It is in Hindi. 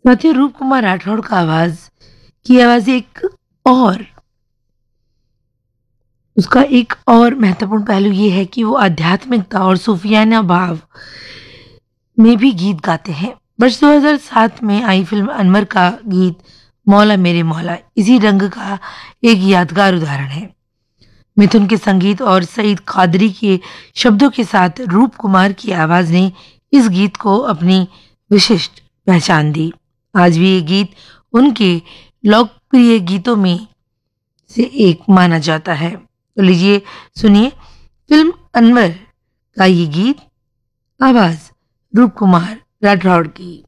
साथियों, रूप कुमार राठौड़ का आवाज और उसका एक और महत्वपूर्ण पहलू ये है कि वो आध्यात्मिकता और सूफियाना भाव में भी गीत गाते हैं। वर्ष 2007 में आई फिल्म अनवर का गीत मौला मेरे मौला इसी रंग का एक यादगार उदाहरण है। मिथुन के संगीत और सईद कादरी के शब्दों के साथ रूप कुमार की आवाज ने इस गीत को अपनी विशिष्ट पहचान दी। आज भी ये गीत उनके लोकप्रिय गीतों में से एक माना जाता है। तो लीजिए सुनिए फिल्म अनवर का ये गीत, आवाज रूप कुमार राठौड़ की।